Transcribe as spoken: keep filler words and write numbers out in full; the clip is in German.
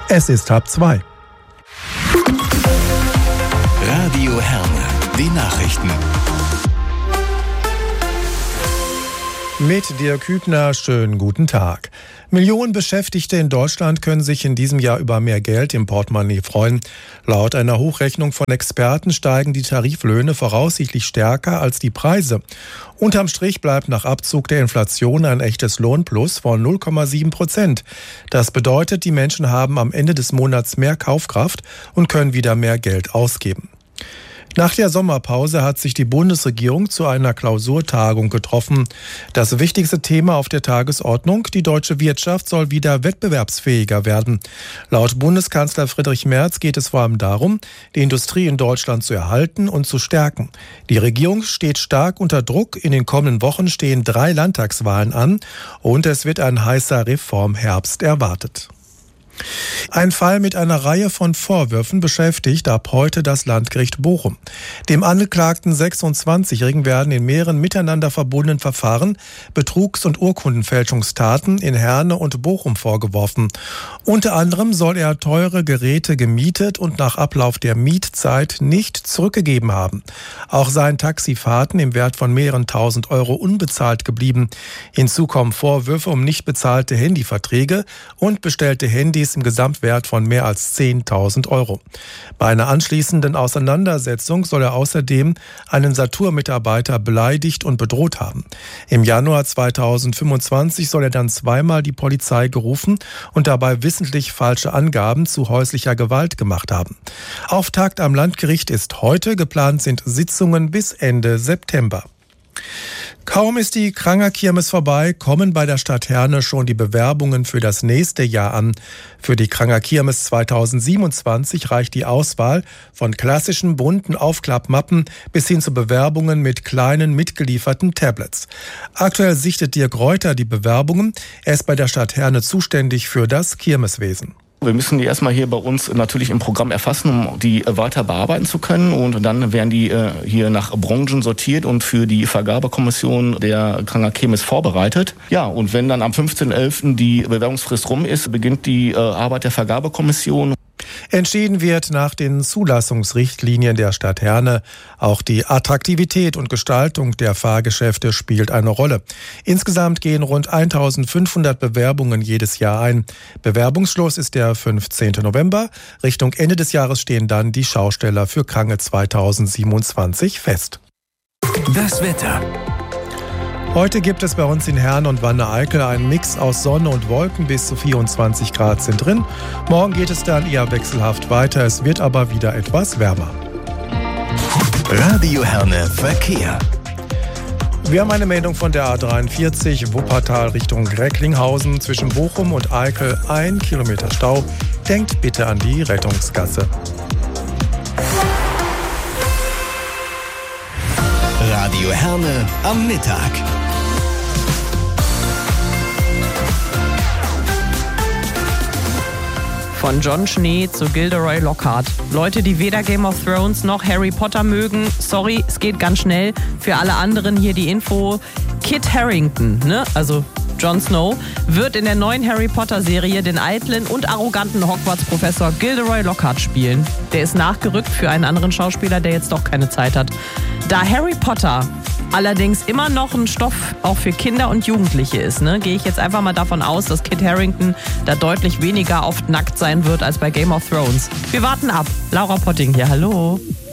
Es ist halb zwei. Radio Herne, die Nachrichten. Mit Dirk Hübner, schönen guten Tag. Millionen Beschäftigte in Deutschland können sich in diesem Jahr über mehr Geld im Portemonnaie freuen. Laut einer Hochrechnung von Experten steigen die Tariflöhne voraussichtlich stärker als die Preise. Unterm Strich bleibt nach Abzug der Inflation ein echtes Lohnplus von null Komma sieben Prozent. Das bedeutet, die Menschen haben am Ende des Monats mehr Kaufkraft und können wieder mehr Geld ausgeben. Nach der Sommerpause hat sich die Bundesregierung zu einer Klausurtagung getroffen. Das wichtigste Thema auf der Tagesordnung: die deutsche Wirtschaft soll wieder wettbewerbsfähiger werden. Laut Bundeskanzler Friedrich Merz geht es vor allem darum, die Industrie in Deutschland zu erhalten und zu stärken. Die Regierung steht stark unter Druck. In den kommenden Wochen stehen drei Landtagswahlen an und es wird ein heißer Reformherbst erwartet. Ein Fall mit einer Reihe von Vorwürfen beschäftigt ab heute das Landgericht Bochum. Dem angeklagten sechsundzwanzigjährigen werden in mehreren miteinander verbundenen Verfahren Betrugs- und Urkundenfälschungstaten in Herne und Bochum vorgeworfen. Unter anderem soll er teure Geräte gemietet und nach Ablauf der Mietzeit nicht zurückgegeben haben. Auch seien Taxifahrten im Wert von mehreren tausend Euro unbezahlt geblieben. Hinzu kommen Vorwürfe um nicht bezahlte Handyverträge und bestellte Handys im Gesamtwert von mehr als zehntausend Euro. Bei einer anschließenden Auseinandersetzung soll er außerdem einen Saturn-Mitarbeiter beleidigt und bedroht haben. Im Januar zweitausendfünfundzwanzig soll er dann zweimal die Polizei gerufen und dabei wissentlich falsche Angaben zu häuslicher Gewalt gemacht haben. Auftakt am Landgericht ist heute, geplant sind Sitzungen bis Ende September. Kaum ist die Kranger-Kirmes vorbei, kommen bei der Stadt Herne schon die Bewerbungen für das nächste Jahr an. Für die Kranger-Kirmes zweitausendsiebenundzwanzig reicht die Auswahl von klassischen bunten Aufklappmappen bis hin zu Bewerbungen mit kleinen mitgelieferten Tablets. Aktuell sichtet Dirk Reuter die Bewerbungen. Er ist bei der Stadt Herne zuständig für das Kirmeswesen. Wir müssen die erstmal hier bei uns natürlich im Programm erfassen, um die weiter bearbeiten zu können. Und dann werden die hier nach Branchen sortiert und für die Vergabekommission der Kranger Kirmes vorbereitet. Ja, und wenn dann am fünfzehnten elften die Bewerbungsfrist rum ist, beginnt die Arbeit der Vergabekommission. Entschieden wird nach den Zulassungsrichtlinien der Stadt Herne. Auch die Attraktivität und Gestaltung der Fahrgeschäfte spielt eine Rolle. Insgesamt gehen rund eintausendfünfhundert Bewerbungen jedes Jahr ein. Bewerbungsschluss ist der fünfzehnten November. Richtung Ende des Jahres stehen dann die Schausteller für Krange zweitausendsiebenundzwanzig fest. Das Wetter. Heute gibt es bei uns in Herne und Wanne-Eickel einen Mix aus Sonne und Wolken. Bis zu vierundzwanzig Grad sind drin. Morgen geht es dann eher wechselhaft weiter. Es wird aber wieder etwas wärmer. Radio Herne Verkehr. Wir haben eine Meldung von der A dreiundvierzig Wuppertal Richtung Recklinghausen. Zwischen Bochum und Eickel ein Kilometer Stau. Denkt bitte an die Rettungsgasse. Radio Herne am Mittag. Von Jon Schnee zu Gilderoy Lockhart. Leute, die weder Game of Thrones noch Harry Potter mögen, sorry, es geht ganz schnell. Für alle anderen hier die Info. Kit Harington, ne? Also Jon Snow, wird in der neuen Harry Potter Serie den eitlen und arroganten Hogwarts-Professor Gilderoy Lockhart spielen. Der ist nachgerückt für einen anderen Schauspieler, der jetzt doch keine Zeit hat. Da Harry Potter allerdings immer noch ein Stoff auch für Kinder und Jugendliche ist, ne, gehe ich jetzt einfach mal davon aus, dass Kit Harington da deutlich weniger oft nackt sein wird als bei Game of Thrones. Wir warten ab. Laura Potting hier, hallo.